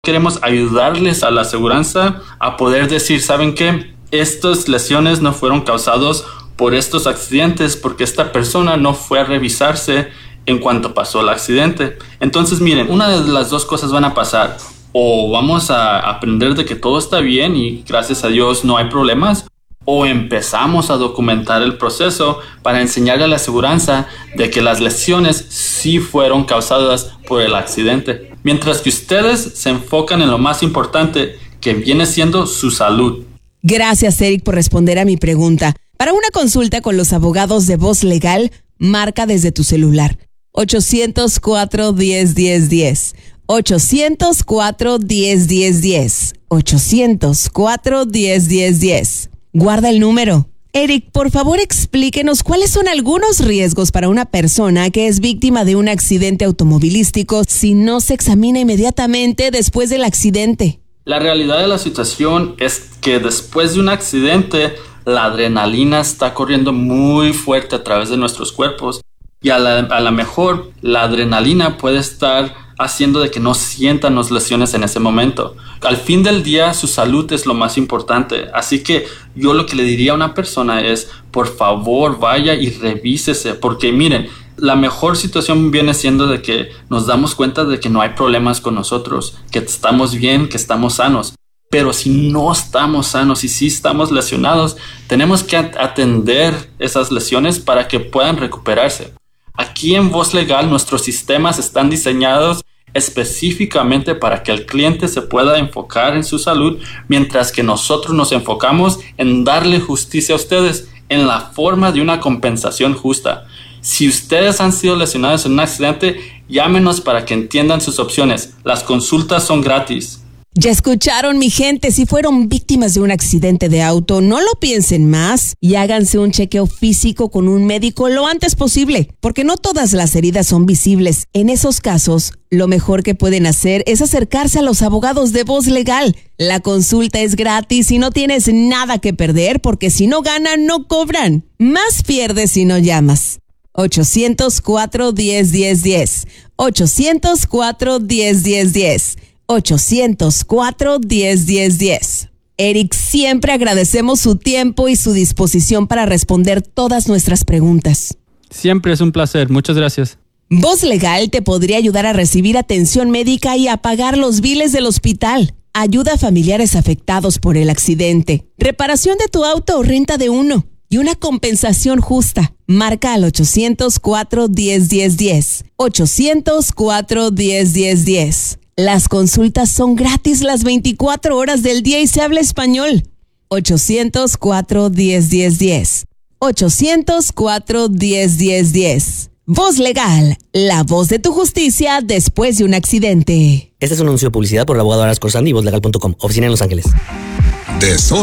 Queremos ayudarles a la aseguranza a poder decir, ¿saben qué? Estas lesiones no fueron causadas por estos accidentes porque esta persona no fue a revisarse en cuanto pasó el accidente. Entonces, miren, una de las dos cosas van a pasar. O vamos a aprender de que todo está bien y gracias a Dios no hay problemas, o empezamos a documentar el proceso para enseñarle a la aseguranza de que las lesiones sí fueron causadas por el accidente. Mientras que ustedes se enfocan en lo más importante, que viene siendo su salud. Gracias, Eric, por responder a mi pregunta. Para una consulta con los abogados de Voz Legal, marca desde tu celular 800-410-1010. 800-410-1010. 800-410-1010. Guarda el número. Eric, por favor explíquenos cuáles son algunos riesgos para una persona que es víctima de un accidente automovilístico si no se examina inmediatamente después del accidente. La realidad de la situación es que después de un accidente, la adrenalina está corriendo muy fuerte a través de nuestros cuerpos y a la mejor la adrenalina puede estar haciendo de que no sientan las lesiones en ese momento. Al fin del día, su salud es lo más importante. Así que yo lo que le diría a una persona es, por favor, vaya y revísese. Porque miren, la mejor situación viene siendo de que nos damos cuenta de que no hay problemas con nosotros, que estamos bien, que estamos sanos. Pero si no estamos sanos y si estamos lesionados, tenemos que atender esas lesiones para que puedan recuperarse. Aquí en Voz Legal, nuestros sistemas están diseñados específicamente para que el cliente se pueda enfocar en su salud, mientras que nosotros nos enfocamos en darle justicia a ustedes en la forma de una compensación justa. Si ustedes han sido lesionados en un accidente, llámenos para que entiendan sus opciones. Las consultas son gratis. Ya escucharon, mi gente, si fueron víctimas de un accidente de auto, no lo piensen más y háganse un chequeo físico con un médico lo antes posible, porque no todas las heridas son visibles. En esos casos, lo mejor que pueden hacer es acercarse a los abogados de Voz Legal. La consulta es gratis y no tienes nada que perder, porque si no ganan, no cobran. Más pierdes si no llamas. 800-410-1010. 800-410-1010. 800-410-1010. Eric, siempre agradecemos su tiempo y su disposición para responder todas nuestras preguntas. Siempre es un placer. Muchas gracias. Voz Legal te podría ayudar a recibir atención médica y a pagar los biles del hospital. Ayuda a familiares afectados por el accidente. Reparación de tu auto o renta de uno. Y una compensación justa. Marca al 800-410-1010. 800-410-1010. Las consultas son gratis las 24 horas del día y se habla español. 800-410-1010. 800-410-1010. Voz Legal, la voz de tu justicia después de un accidente. Este es un anuncio de publicidad por el abogado Aras Corsandi y vozlegal.com. Oficina en Los Ángeles.